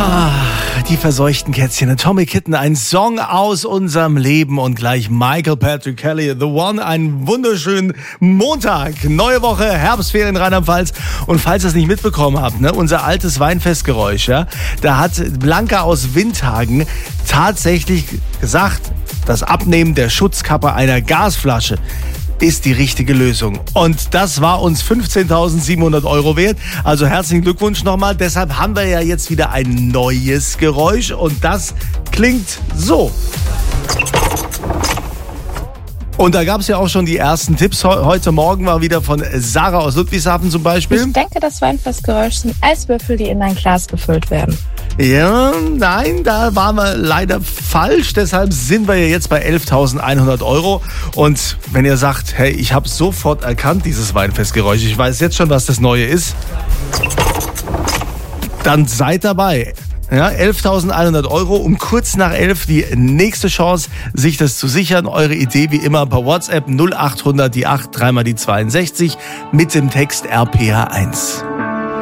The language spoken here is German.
Die verseuchten Kätzchen, Atomic Kitten, ein Song aus unserem Leben und gleich Michael Patrick Kelly, The One, einen wunderschönen Montag, neue Woche, Herbstferien Rheinland-Pfalz und falls ihr es nicht mitbekommen habt, ne, unser altes Weinfestgeräusch, ja, da hat Blanca aus Windhagen tatsächlich gesagt, das Abnehmen der Schutzkappe einer Gasflasche ist die richtige Lösung. Und das war uns 15.700 € wert. Also herzlichen Glückwunsch nochmal. Deshalb haben wir ja jetzt wieder ein neues Geräusch und das klingt so. Und da gab es ja auch schon die ersten Tipps. Heute Morgen war wieder von Sarah aus Ludwigshafen zum Beispiel. Ich denke, das Weinfestgeräusch sind Eiswürfel, die in ein Glas gefüllt werden. Ja, nein, da waren wir leider falsch. Deshalb sind wir ja jetzt bei 11.100 €. Und wenn ihr sagt, hey, ich habe sofort erkannt, dieses Weinfestgeräusch, ich weiß jetzt schon, was das Neue ist, dann seid dabei. Ja, 11.100 €, um kurz nach 11 die nächste Chance, sich das zu sichern. Eure Idee wie immer per WhatsApp 0800 die 8 3 mal die 62 mit dem Text RPH1.